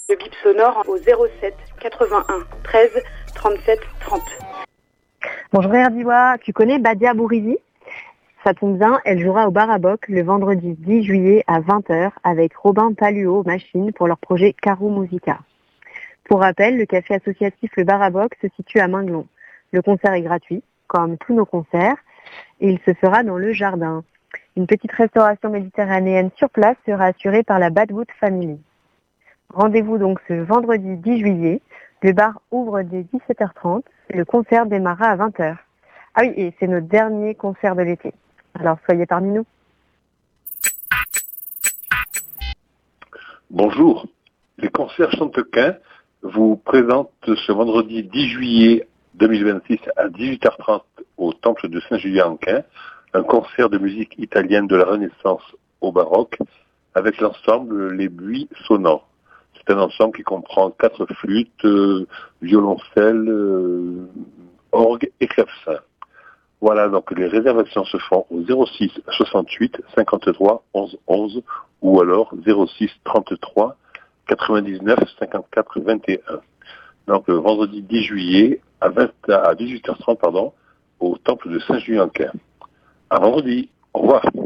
Le bip sonore au 07 81 13 37 30. Bonjour Erdiwa, tu connais Badia Bourizi? Ça tombe bien, elle jouera au Baraboc le vendredi 10 juillet à 20h avec Robin Paluo Machine pour leur projet Caro Musica. Pour rappel, le café associatif Le Baraboc se situe à Minglon. Le concert est gratuit, comme tous nos concerts, et il se fera dans le jardin. Une petite restauration méditerranéenne sur place sera assurée par la Badwood Family. Rendez-vous donc ce vendredi 10 juillet. Le bar ouvre dès 17h30. Le concert démarrera à 20h. Ah oui, et c'est notre dernier concert de l'été. Alors soyez parmi nous. Bonjour, les concerts Chantequin vous présentent ce vendredi 10 juillet 2026 à 18h30 au Temple de Saint-Julien-en-Quin un concert de musique italienne de la Renaissance au baroque avec l'ensemble Les Buis Sonnants. C'est un ensemble qui comprend 4 flûtes, violoncelle, orgue et clavecin. Voilà, donc les réservations se font au 06 68 53 11 11 ou alors 06 33 99 54 21. Donc le vendredi 10 juillet à 18h30 au Temple de Saint-Julien-en-Quin. À vendredi. Au revoir.